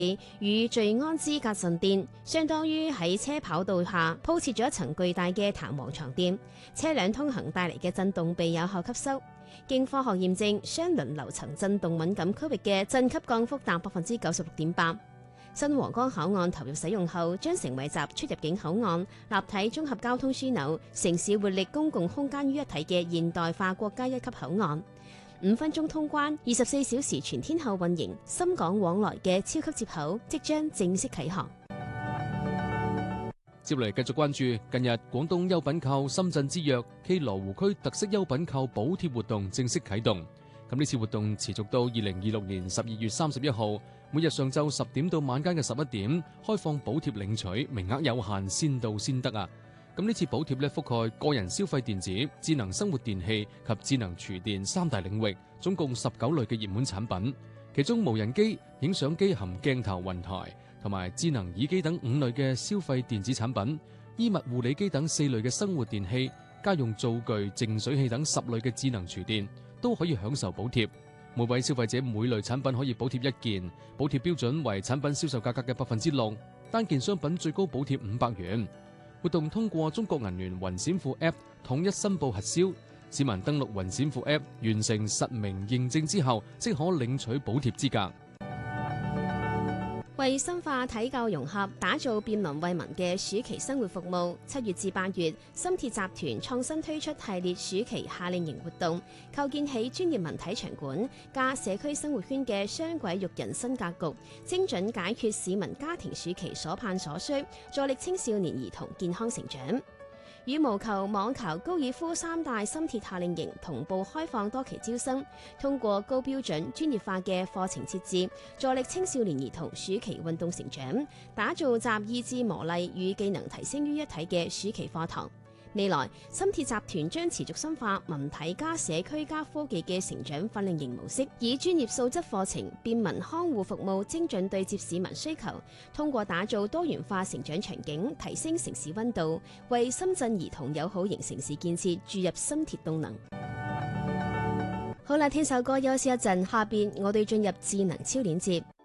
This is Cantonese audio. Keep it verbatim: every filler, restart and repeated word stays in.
與聚安支架陣墊，相當於喺車跑道下鋪設咗一層巨大嘅彈簧床墊，車輛通行帶嚟嘅震動被有效吸收。經科學驗證，雙輪樓層震動敏感區域嘅震級降幅達百分之九十六點八。新皇崗口岸投入使用後，將成為集出入境口岸、立體綜合交通樞紐、城市活力公共空間於一體嘅現代化國家一級口岸。五分鐘通關，二十四小時全天候運營，深港往來嘅超級接口即將正式啟航。 接嚟繼續關注近日廣東優品購深圳之約暨羅湖區特色優品購補貼活動正式啟動。咁呢次活動持續到二零二六年十二月三十一號，每日上晝十點到晚間嘅十一點開放補貼領取，名額有限，先到先得啊！咁呢次補貼咧覆蓋個人消費電子、智能生活電器及智能廚電三大領域，總共十九類嘅熱門產品。其中無人機、影相機含鏡頭雲台同埋智能耳機等五類嘅消費電子產品，衣物護理機等四類嘅生活電器，家用灶具、淨水器等十類嘅智能廚電都可以享受補貼。每位消費者每類產品可以補貼一件，補貼標準為產品銷售價格嘅百分之六，單件商品最高補貼五百元。活動通過中國銀聯雲閃付 App 統一申報核銷，市民登錄雲閃付 App 完成實名認證之後，即可領取補貼資格。 為深化體教融合，打造便民惠民嘅暑期生活服務，七月至八月，深鐵集團創新推出系列暑期夏令營活動，構建起專業文體場館加社區生活圈嘅雙軌育人新格局，精準解決市民家庭暑期所盼所需，助力青少年兒童健康成長。羽毛球、網球、高爾夫三大深鐵夏令營同步開放多期招生，通過高標準專業化嘅課程設置，助力青少年兒童暑期運動成長，打造集意志磨礪與技能提升於一體嘅暑期課堂。未來深鐵集團將持續深化文體加社區加科技嘅成長訓練營模式，以專業素質課程、便民看護服務精準對接市民需求，通過打造多元化成長場景，提升城市溫度，為深圳兒童友好型城市建設注入深鐵動能。好啦，聽首歌休息一陣，下邊我哋進入智能超鏈接。